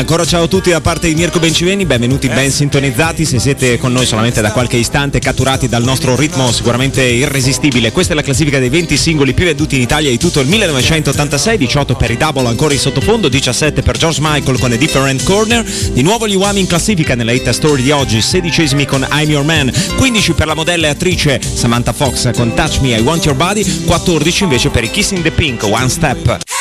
Ancora ciao a tutti da parte di Mirko Benciveni, benvenuti ben sintonizzati. Se siete con noi solamente da qualche istante, catturati dal nostro ritmo sicuramente irresistibile, questa è la classifica dei 20 singoli più venduti in Italia di tutto il 1986, 18 per i Double ancora in sottofondo, 17 per George Michael con A Different Corner, di nuovo gli Wham in classifica nella hit story di oggi, 16esimi con I'm Your Man, 15 per la modella e attrice Samantha Fox con Touch Me I Want Your Body, 14 invece per i Kissing the Pink, One Step.